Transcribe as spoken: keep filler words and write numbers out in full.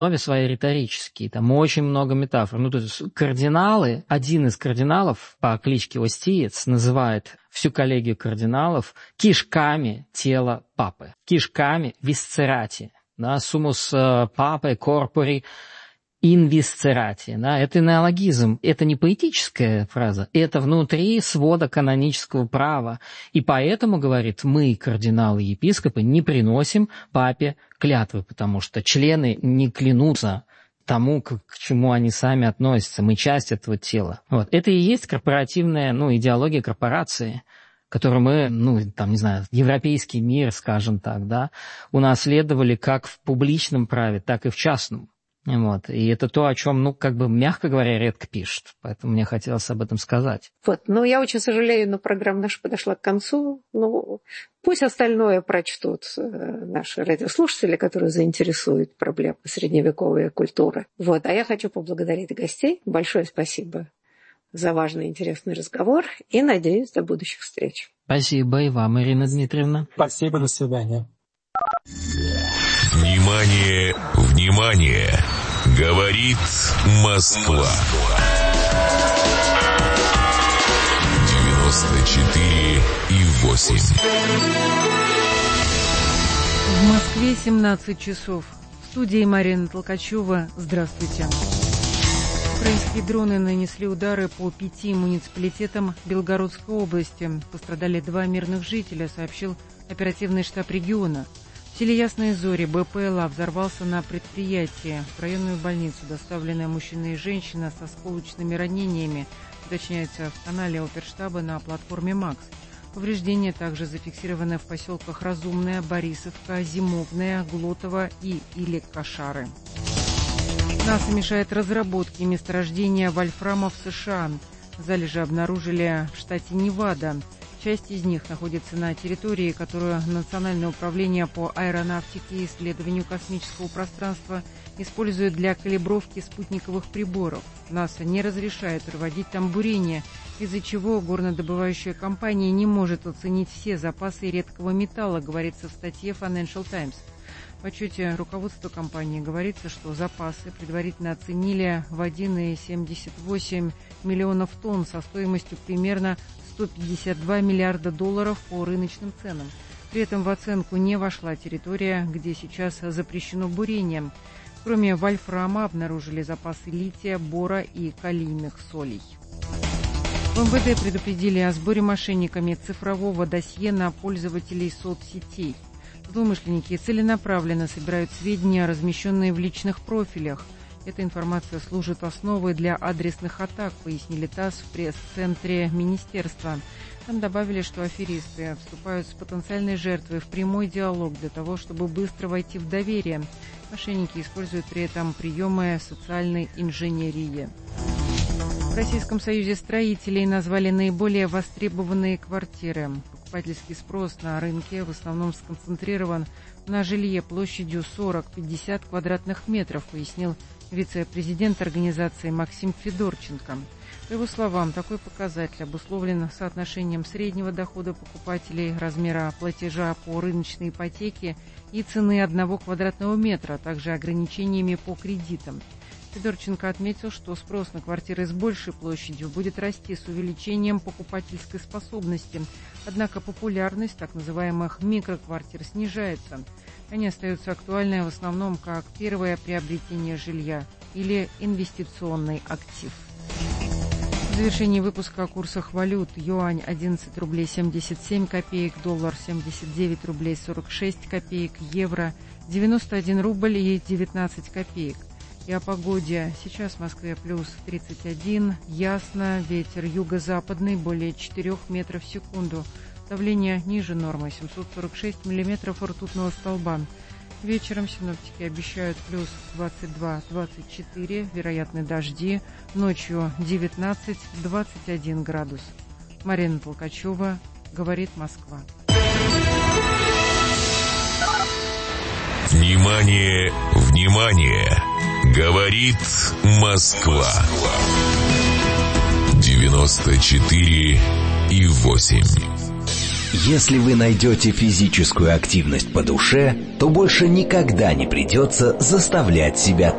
основе своей риторические, там очень много метафор. Ну, то есть кардиналы, один из кардиналов по кличке Остиец называет всю коллегию кардиналов кишками тела папы, кишками висцерати, да, сумус папы корпори инвисцерати, да, это неологизм, это не поэтическая фраза, это внутри свода канонического права. И поэтому, говорит, мы, кардиналы и епископы, не приносим папе клятвы, потому что члены не клянутся тому, к, к чему они сами относятся, мы часть этого тела. Вот. Это и есть корпоративная, ну, идеология корпорации, которую мы, ну, там, не знаю, европейский мир, скажем так, да, унаследовали как в публичном праве, так и в частном. Вот. И это то, о чем, ну, как бы, мягко говоря, редко пишут. Поэтому мне хотелось об этом сказать. Вот. Ну, я очень сожалею, но программа наша подошла к концу. Ну, пусть остальное прочтут наши радиослушатели, которые заинтересуют проблемы средневековой культуры. Вот. А я хочу поблагодарить гостей. Большое спасибо за важный и интересный разговор. И надеюсь, до будущих встреч. Спасибо и вам, Ирина Дмитриевна. Спасибо, до свидания. Внимание, внимание! Говорит Москва. девяносто четыре и восемь. В Москве семнадцать часов. В студии Марина Толкачева. Здравствуйте. Украинские дроны нанесли удары по пяти муниципалитетам Белгородской области. Пострадали два мирных жителя, сообщил оперативный штаб региона. В селе Ясные Зори БПЛА взорвался на предприятии. В районную больницу доставлены мужчина и женщина со осколочными ранениями, уточняется в канале оперштаба на платформе «Макс». Повреждения также зафиксированы в поселках Разумная, Борисовка, Зимовная, Глотово и или Кошары. НАСА мешает разработке месторождения вольфрама в США. Залежи обнаружили в штате Невада. Часть из них находится на территории, которую Национальное управление по аэронавтике и исследованию космического пространства использует для калибровки спутниковых приборов. НАСА не разрешает проводить там бурение, из-за чего горнодобывающая компания не может оценить все запасы редкого металла, говорится в статье Financial Times. В отчете руководства компании говорится, что запасы предварительно оценили в один целых семьдесят восемь миллионов тонн со стоимостью примерно сто пятьдесят два миллиарда долларов по рыночным ценам. При этом в оценку не вошла территория, где сейчас запрещено бурение. Кроме вольфрама обнаружили запасы лития, бора и калийных солей. В МВД предупредили о сборе мошенниками цифрового досье на пользователей соцсетей. Злоумышленники целенаправленно собирают сведения, размещенные в личных профилях. Эта информация служит основой для адресных атак, пояснили ТАСС в пресс-центре министерства. Там добавили, что аферисты вступают с потенциальной жертвой в прямой диалог для того, чтобы быстро войти в доверие. Мошенники используют при этом приемы социальной инженерии. В Российском союзе строителей назвали наиболее востребованные квартиры. Покупательский спрос на рынке в основном сконцентрирован на жилье площадью сорок-пятьдесят квадратных метров, пояснил вице-президент организации Максим Федорченко. По его словам, такой показатель обусловлен соотношением среднего дохода покупателей, размера платежа по рыночной ипотеке и цены одного квадратного метра, а также ограничениями по кредитам. Федорченко отметил, что спрос на квартиры с большей площадью будет расти с увеличением покупательской способности. Однако популярность так называемых микроквартир снижается. Они остаются актуальны в основном как первое приобретение жилья или инвестиционный актив. В завершении выпуска о курсах валют. Юань одиннадцать рублей семьдесят семь копеек, доллар семьдесят девять рублей сорок шесть копеек, евро девяносто один рубль и девятнадцать копеек. И о погоде. Сейчас в Москве плюс тридцать один, ясно, ветер юго-западный более четыре метров в секунду. Давление ниже нормы семьсот сорок шесть миллиметров ртутного столба. Вечером синоптики обещают плюс двадцать два - двадцать четыре, вероятны дожди, ночью девятнадцать - двадцать один градус. Марина Толкачева, говорит Москва. Внимание, внимание! Говорит Москва. девяносто четыре и восемь. Если вы найдете физическую активность по душе, то больше никогда не придется заставлять себя